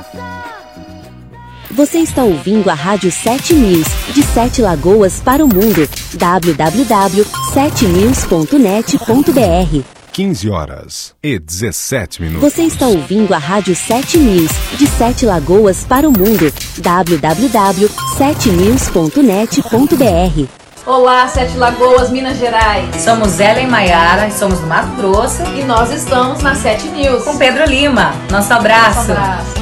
Você está ouvindo a Rádio 7 News, de 7 Lagoas para o mundo. www.7news.net.br 15h17. Você está ouvindo a Rádio 7 News, de 7 Lagoas para o mundo. www.7news.net.br Olá, 7 Lagoas, Minas Gerais. Somos Ellen Maiara, somos do Mato Grosso. E nós estamos na 7 News. Com Pedro Lima. Nosso abraço. Nosso abraço.